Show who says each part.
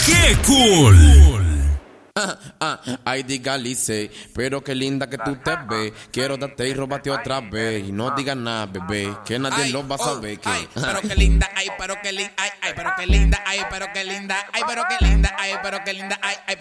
Speaker 1: ¡Qué cool!
Speaker 2: Ay, dígalice, pero qué linda que tú te ves. Quiero darte y robarte otra vez. Y no digas nada, bebé, que nadie lo va a saber.
Speaker 3: Ay, pero qué linda, ay, pero qué linda, ay, pero qué linda, ay, pero qué linda, ay, pero qué linda, ay, pero qué linda, ay,